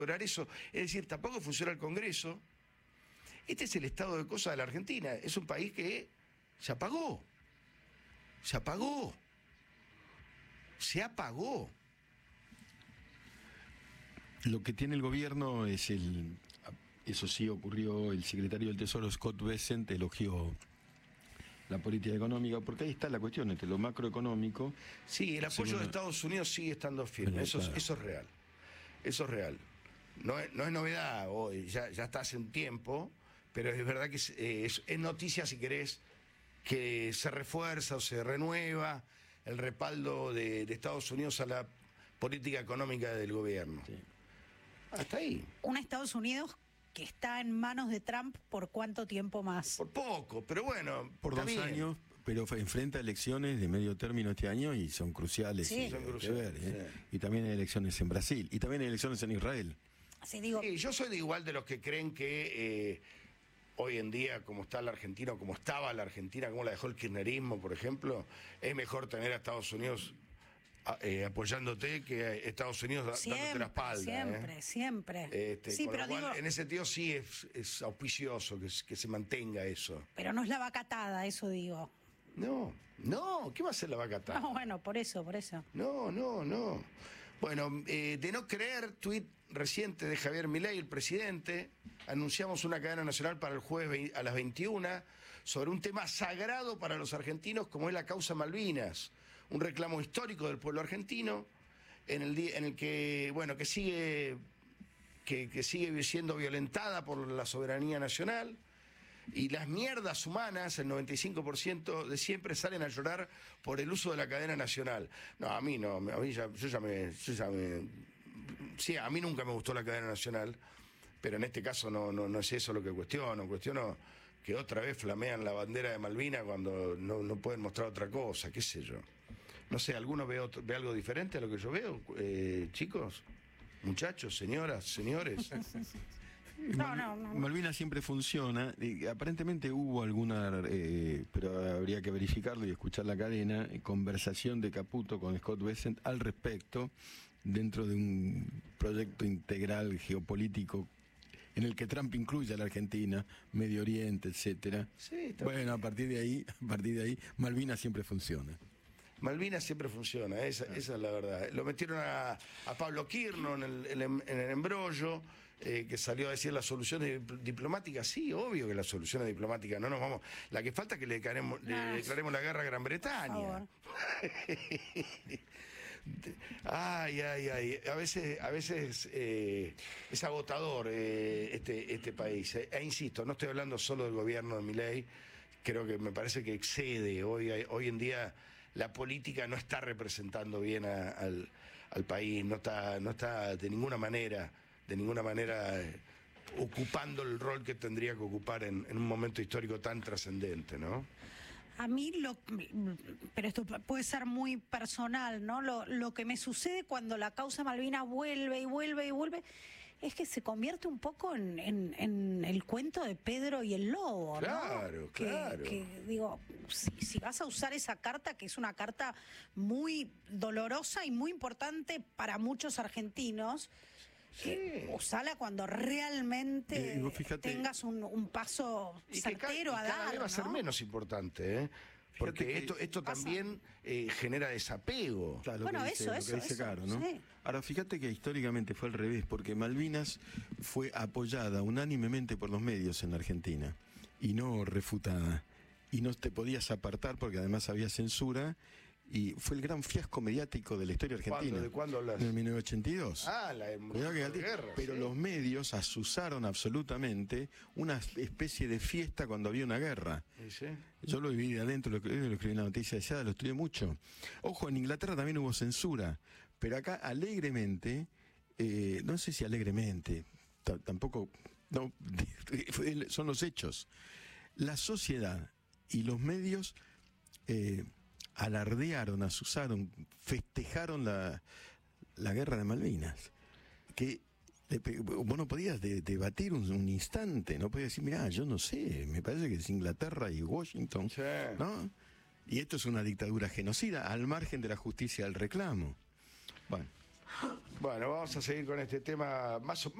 lograr eso. Es decir, tampoco funciona el Congreso. Este es el estado de cosas de la Argentina. Es un país que se apagó. Se apagó. Se apagó. Lo que tiene el gobierno es eso sí ocurrió, el secretario del Tesoro, Scott Bessent, elogió la política económica, porque ahí está la cuestión entre lo macroeconómico. Sí, el apoyo de Estados Unidos sigue estando firme, eso es real. Eso es real. No es novedad hoy, ya está hace un tiempo, pero es verdad que es noticia, si querés, que se refuerza o se renueva el respaldo de Estados Unidos a la política económica del gobierno. Sí. Hasta ahí. Un Estados Unidos que está en manos de Trump ¿por cuánto tiempo más? Por poco, pero bueno. Por 2 años, pero enfrenta elecciones de medio término este año y son cruciales. Sí. Son cruciales, sí. Y también hay elecciones en Brasil, y también hay elecciones en Israel. Sí, digo... Sí, yo soy igual de los que creen que hoy en día, como está la Argentina, o como estaba la Argentina, como la dejó el kirchnerismo, por ejemplo, es mejor tener a Estados Unidos apoyándote que Estados Unidos dándote la espalda. Siempre. Sí, pero digo, en ese sentido sí es auspicioso que se mantenga eso. Pero no es la vacatada, eso digo. No, ¿qué va a ser la vacatada? No, bueno, por eso. No. Bueno, de no creer, tuit reciente de Javier Milei, el presidente, anunciamos una cadena nacional para el jueves a las 21 sobre un tema sagrado para los argentinos como es la causa Malvinas. Un reclamo histórico del pueblo argentino en el que, bueno, que sigue siendo violentada por la soberanía nacional, y las mierdas humanas, el 95% de siempre salen a llorar por el uso de la cadena nacional. No, a mí no, sí, a mí nunca me gustó la cadena nacional, pero en este caso no es eso lo que cuestiono que otra vez flamean la bandera de Malvinas cuando no pueden mostrar otra cosa, qué sé yo. No sé, ¿alguno ve algo diferente a lo que yo veo, chicos? Muchachos, señoras, señores. No. Malvinas siempre funciona. Aparentemente hubo alguna, pero habría que verificarlo y escuchar la cadena, conversación de Caputo con Scott Bessent al respecto, dentro de un proyecto integral geopolítico en el que Trump incluye a la Argentina, Medio Oriente, etcétera. Sí, bueno, a partir de ahí, Malvinas siempre funciona. Malvinas siempre funciona, esa es la verdad. Lo metieron a Pablo Quirno en el embrollo, que salió a decir las soluciones diplomáticas. Sí, obvio que las soluciones diplomáticas no nos vamos. La que falta es que le declaremos la guerra a Gran Bretaña. Ay. A veces es agotador este país. Insisto, no estoy hablando solo del gobierno de Milei. Creo que me parece que excede. Hoy en día la política no está representando bien al país, no está de ninguna manera ocupando el rol que tendría que ocupar en un momento histórico tan trascendente, ¿no? A mí, pero esto puede ser muy personal, ¿no? Lo que me sucede cuando la causa Malvinas vuelve es que se convierte un poco en el cuento de Pedro y el lobo, ¿no? Claro. Que digo, si vas a usar esa carta, que es una carta muy dolorosa y muy importante para muchos argentinos, usala cuando realmente tengas un paso certero a dar. Cada vez va a ser menos importante, porque esto también genera desapego. Claro, bueno, eso Caro, ¿no? Sí. Ahora, fíjate que históricamente fue al revés, porque Malvinas fue apoyada unánimemente por los medios en la Argentina y no refutada. Y no te podías apartar porque además había censura. Y fue el gran fiasco mediático de la historia argentina. ¿De cuándo hablas? En 1982. La guerra. Pero los medios asusaron absolutamente una especie de fiesta cuando había una guerra. ¿Sí? Yo lo viví de adentro, lo escribí en la noticia de Sada, lo estudié mucho. Ojo, en Inglaterra también hubo censura, pero acá alegremente, no sé si alegremente, tampoco, no, son los hechos. La sociedad y los medios alardearon, asusaron, festejaron la guerra de Malvinas, que vos no podías debatir un instante, no podías decir, mirá, yo no sé, me parece que es Inglaterra y Washington, sí, ¿no? Y esto es una dictadura genocida, al margen de la justicia del reclamo. Bueno. Bueno, vamos a seguir con este tema más o